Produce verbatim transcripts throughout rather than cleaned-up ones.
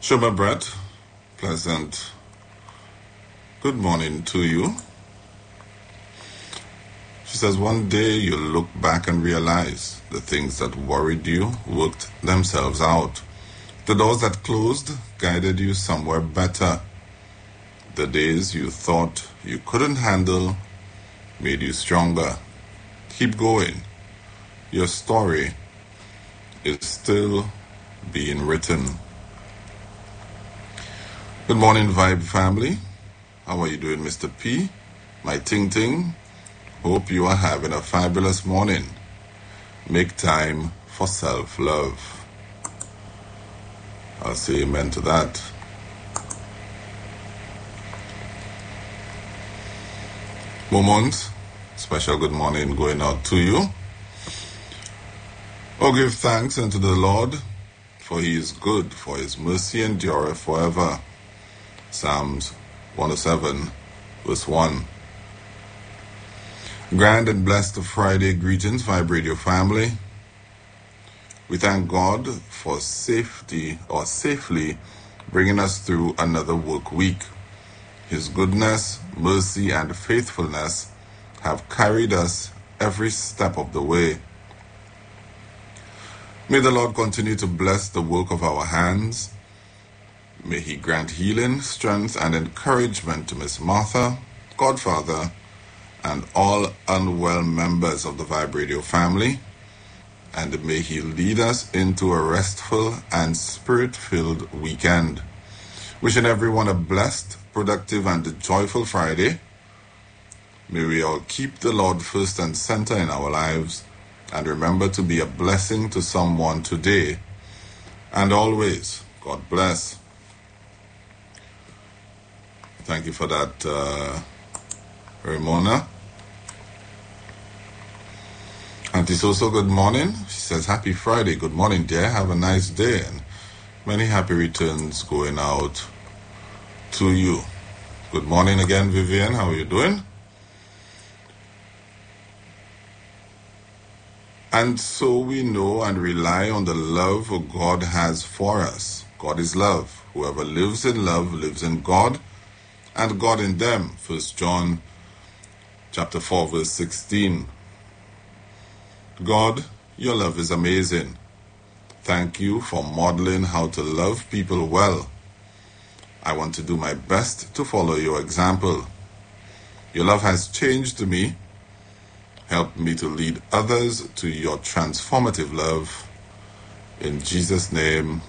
Shoma Brett, pleasant good morning to you. She says, one day you'll look back and realize the things that worried you worked themselves out. The doors that closed guided you somewhere better. The days you thought you couldn't handle made you stronger. Keep going. Your story is still being written. Good morning, Vibe family. How are you doing, Mister P? My Ting Ting. Hope you are having a fabulous morning. Make time for self-love. I'll say amen to that. Moments, special good morning going out to you. Oh, give thanks unto the Lord, for he is good, for his mercy endureth forever. Psalms one oh seven, verse one. Grand and blessed Friday greetings, Vibe Radio family. We thank God for safety or safely bringing us through another work week. His goodness, mercy, and faithfulness have carried us every step of the way. May the Lord continue to bless the work of our hands. May he grant healing, strength, and encouragement to Miss Martha, Godfather, and all unwell members of the Vibe Radio family. And may he lead us into a restful and spirit-filled weekend. Wishing everyone a blessed, productive, and joyful Friday. May we all keep the Lord first and center in our lives, and remember to be a blessing to someone today and always. God bless. Thank you for that, uh, Ramona. Auntie Soso, good morning. She says, happy Friday. Good morning, dear. Have a nice day. And many happy returns going out to you. Good morning again, Vivian. How are you doing? And so we know and rely on the love God has for us. God is love. Whoever lives in love lives in God, and God in them. First John chapter four, verse sixteen. God, your love is amazing. Thank you for modeling how to love people well. I want to do my best to follow your example. Your love has changed me. Help me to lead others to your transformative love. In Jesus' name,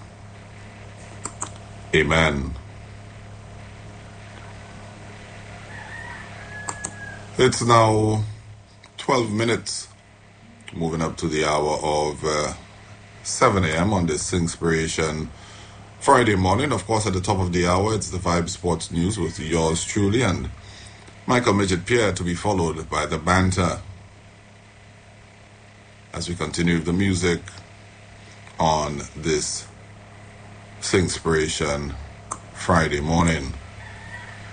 amen. It's now twelve minutes, moving up to the hour of uh, seven a.m. on this Inspiration Friday morning. Of course, at the top of the hour, it's the Vibe Sports News with yours truly and Michael Midget Pierre, to be followed by the banter as we continue the music on this Inspiration Friday morning.